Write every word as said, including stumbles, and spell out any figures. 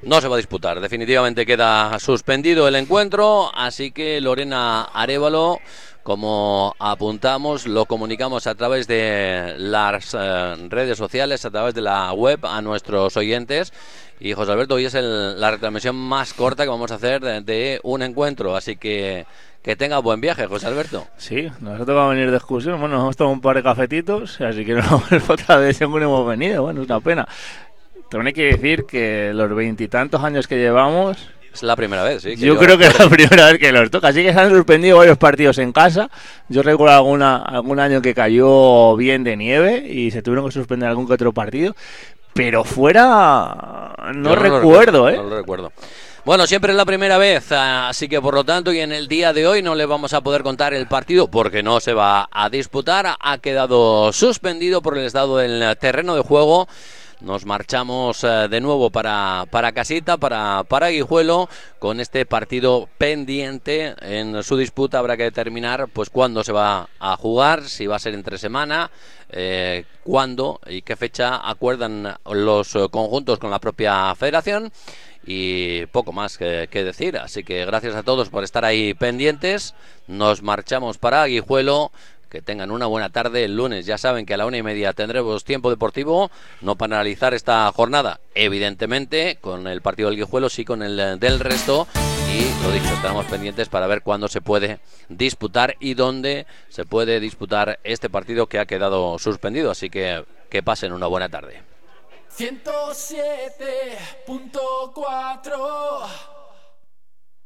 no se va a disputar. Definitivamente queda suspendido el encuentro, así que Lorena Arévalo, como apuntamos, lo comunicamos a través de las eh, redes sociales, a través de la web a nuestros oyentes. Y José Alberto, hoy es el, la retransmisión más corta que vamos a hacer de, de un encuentro, así que que tenga buen viaje, José Alberto. Sí, nosotros vamos a venir de excursión. Bueno, nos hemos tomado un par de cafetitos, así que no otra vez según hemos venido. Bueno, es una pena. También hay que decir que los veintitantos años que llevamos, es la primera vez, sí. Que yo, yo creo que es la primera vez que los toca. Así que se han suspendido varios partidos en casa. Yo recuerdo alguna, algún año que cayó bien de nieve y se tuvieron que suspender algún que otro partido. Pero fuera no, no recuerdo, recuerdo, ¿eh? No lo recuerdo. Bueno, siempre es la primera vez, así que por lo tanto, y en el día de hoy no le vamos a poder contar el partido porque no se va a disputar. Ha quedado suspendido por el estado del terreno de juego. Nos marchamos eh, de nuevo para, para casita, para, para Guijuelo, con este partido pendiente. En su disputa habrá que determinar pues cuándo se va a jugar, si va a ser entre semana, eh, cuándo y qué fecha acuerdan los conjuntos con la propia federación. Y poco más que, que decir, así que gracias a todos por estar ahí pendientes. Nos marchamos para Guijuelo. Que tengan una buena tarde. El lunes ya saben que a la una y media tendremos tiempo deportivo, no para analizar esta jornada, evidentemente, con el partido del Guijuelo, sí con el del resto. Y lo dicho, estaremos pendientes para ver cuándo se puede disputar y dónde se puede disputar este partido que ha quedado suspendido. Así que que pasen una buena tarde. ciento siete punto cuatro